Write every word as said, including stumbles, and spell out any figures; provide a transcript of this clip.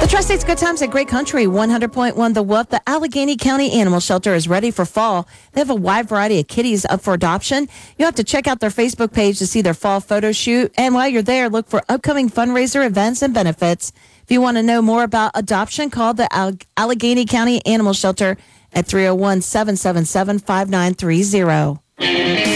The Tri-State's Good Times at Great Country, one hundred point one The Wolf. The Allegheny County Animal Shelter is ready for fall. They have a wide variety of kitties up for adoption. You have to check out their Facebook page to see their fall photo shoot. And while you're there, look for upcoming fundraiser events and benefits. If you want to know more about adoption, call the Allegheny County Animal Shelter at three oh one, seven seven seven, five nine three oh.